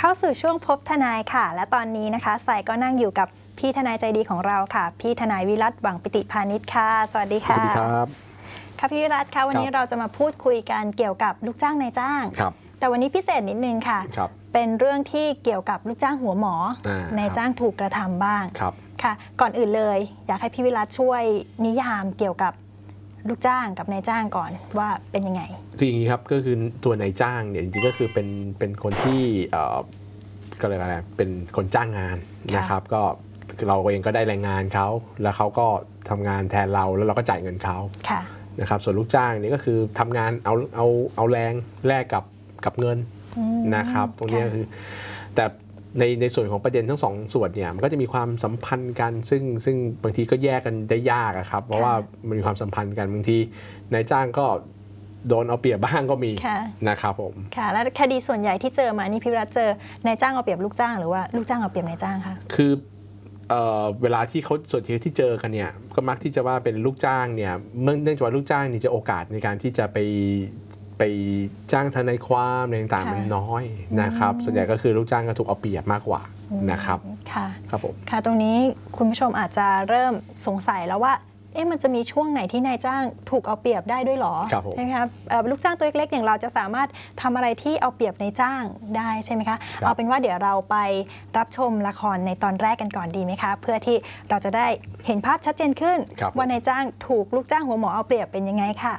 เข้าสู่ช่วงพบทนายค่ะและตอนนี้นะคะสายก็นั่งอยู่กับพี่ทนายใจดีของเราค่ะพี่ทนายวิรัตหวังปิติพานิชค่ะสวัสดีค่ะสวัสดีครับค่ะพี่วิรัตค่ะวันนี้เราจะมาพูดคุยกันเกี่ยวกับลูกจ้างนายจ้างแต่วันนี้พิเศษนิดนึงค่ะเป็นเรื่องที่เกี่ยวกับลูกจ้างหัวหมอนายจ้างถูกกระทำบ้างค่ะก่อนอื่นเลยอยากให้พี่วิรัตช่วยนิยามเกี่ยวกับลูกจ้างกับนายจ้างก่อนว่าเป็นยังไงคืออย่างนี้ครับก็คือตัวนายจ้างเนี่ยจริงๆก็คือเป็นคนที่ก็เลยอะไรเป็นคนจ้างงานนะครับก็เราเองก็ได้แรงงานเขาแล้วเขาก็ทำงานแทนเราแล้วเราก็จ่ายเงินเขานะครับส่วนลูกจ้างนี่ก็คือทำงานเอาแรงแลกกับเงินนะครับตรงนี้คือแต่ในส่วนของประเด็นทั้งสองส่วนเนี่ยมันก็จะมีความสัมพันธ์กันซึ่งบางทีก็แยกกันได้ยากครับเพราะว่ามันมีความสัมพันธ์กันบางทีนายจ้างก็โดนเอาเปรียบบ้างก็มีนะครับผมค่ะแล้วคดีส่วนใหญ่ที่เจอมานี่พี่วิรัตเจอนายจ้างเอาเปรียบลูกจ้างหรือว่าลูกจ้างเอาเปรียบนายจ้างคะคือเวลาที่เขาส่วนที่เจอกันเนี่ยก็มักที่จะว่าเป็นลูกจ้างเนี่ยเนื่องจากว่าลูกจ้างนี่จะโอกาสในการที่จะไปจ้างทนายความอะไรต่างๆมันน้อยนะครับส่วนใหญ่ก็คือลูกจ้างก็ถูกเอาเปรียบมากกว่านะครับค่ะครับผมค่ะตรงนี้คุณผู้ชมอาจจะเริ่มสงสัยแล้วว่ามันจะมีช่วงไหนที่นายจ้างถูกเอาเปรียบได้ด้วยหรอใช่ไหมครับลูกจ้างตัวเล็กๆอย่างเราจะสามารถทำอะไรที่เอาเปรียบนายจ้างได้ใช่ไหมคะเอาเป็นว่าเดี๋ยวเราไปรับชมละครในตอนแรกกันก่อนดีไหมคะเพื่อที่เราจะได้เห็นภาพชัดเจนขึ้นว่านายจ้างถูกลูกจ้างหัวหมอเอาเปรียบเป็นยังไงค่ะ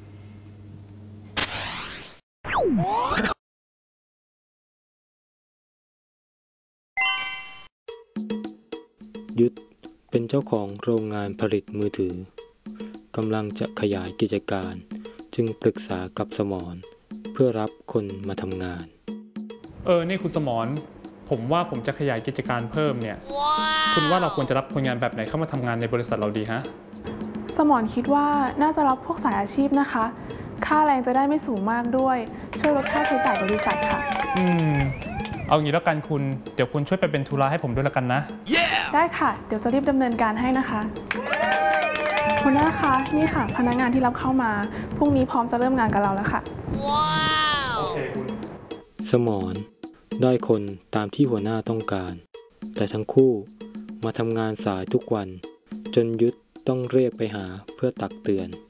ยุทธเป็นเจ้าของโรงงานผลิตมือถือกำลังจะขยายกิจการจึงปรึกษากับสมรเพื่อรับคนมาทำงานนี่คุณสมรผมว่าผมจะขยายกิจการเพิ่มเนี่ย คุณว่าเราควรจะรับคนงานแบบไหนเข้ามาทำงานในบริษัทเราดีฮะสมรคิดว่าน่าจะรับพวกสายอาชีพนะคะค่าแรงจะได้ไม่สูงมากด้วยช่วยลดค่าใช้จ่ายบริษัทค่ะเอางี้แล้วกันคุณเดี๋ยวคุณช่วยไปเป็นธุระให้ผมด้วยแล้วกันนะได้ค่ะเดี๋ยวจะรีบดำเนินการให้นะคะหัวหน้าคะนี่ค่ะพนักงานที่รับเข้ามาพรุ่งนี้พร้อมจะเริ่มงานกับเราแล้วค่ะว้าวโอเคคุณสมรได้คนตามที่หัวหน้าต้องการแต่ทั้งคู่มาทำงานสายทุกวันจนยุทธต้องเรียกไปหาเพื่อตักเตือน